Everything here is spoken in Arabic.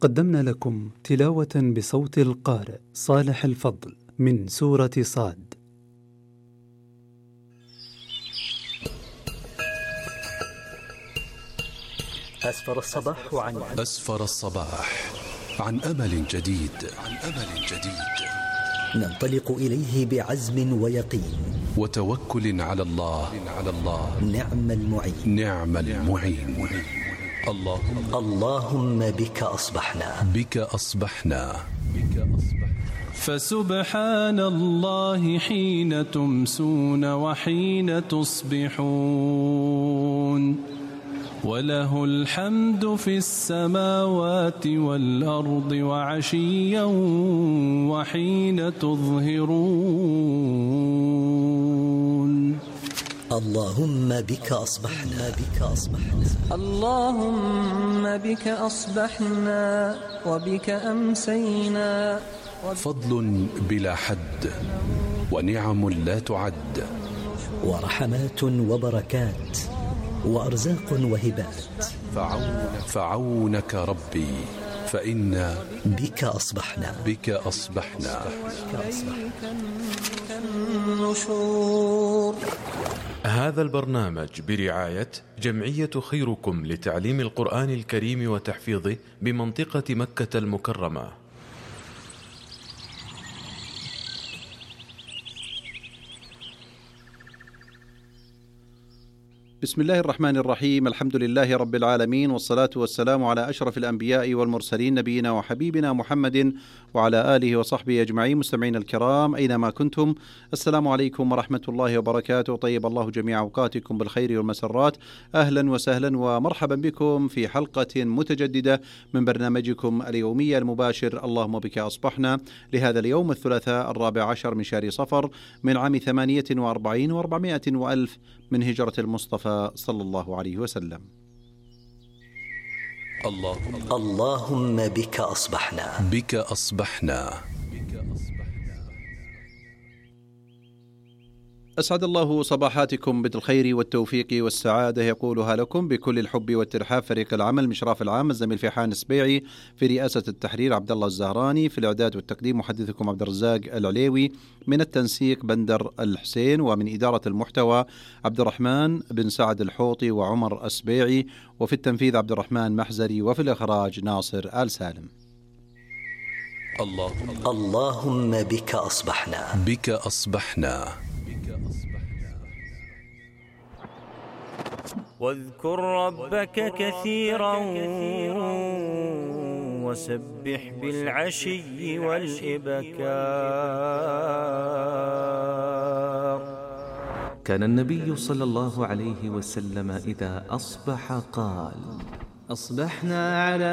قدمنا لكم تلاوة بصوت القارئ صالح الفضل من سورة صاد. أسفر الصباح عن أمل جديد. ننطلق إليه بعزم ويقين وتوكل على الله. نعم المعين. اللهم بك أصبحنا. فسبحان الله حين تمسون وحين تصبحون، وله الحمد في السماوات والأرض وعشيا وحين تظهرون. اللهم بك أصبحنا. اللهم بك أصبحنا وبك أمسينا. فضل بلا حد ونعم لا تعد، ورحمات وبركات وأرزاق وهبات. فعونك ربي فإنا بك أصبحنا. النشور. هذا البرنامج برعاية جمعية خيركم لتعليم القرآن الكريم وتحفيظه بمنطقة مكة المكرمة. بسم الله الرحمن الرحيم. الحمد لله رب العالمين، والصلاة والسلام على أشرف الأنبياء والمرسلين، نبينا وحبيبنا محمد وعلى آله وصحبه أجمعين. مستمعين الكرام أينما كنتم، السلام عليكم ورحمة الله وبركاته. طيب الله جميع أوقاتكم بالخير والمسرات. أهلا وسهلا ومرحبا بكم في حلقة متجددة من برنامجكم اليومي المباشر اللهم بك أصبحنا، لهذا اليوم الثلاثاء 14 من شهر صفر من عام 48 و400 وألف من هجرة المصطفى صلى الله عليه وسلم. اللهم بك أصبحنا. أسعد الله صباحاتكم بالخير والتوفيق والسعادة، يقولها لكم بكل الحب والترحاب فريق العمل، مشراف العام الزميل فيحان السبيعي، في رئاسة التحرير عبد الله الزهراني، في الإعداد والتقديم محدثكم عبد الرزاق العليوي، من التنسيق بندر الحسين، ومن إدارة المحتوى عبد الرحمن بن سعد الحوطي وعمر السبيعي، وفي التنفيذ عبد الرحمن محزري، وفي الإخراج ناصر آل سالم. اللهم بك أصبحنا. واذكر ربك كثيرا وسبح بالعشي والإبكار. كان النبي صلى الله عليه وسلم إذا أصبح قال: أصبحنا على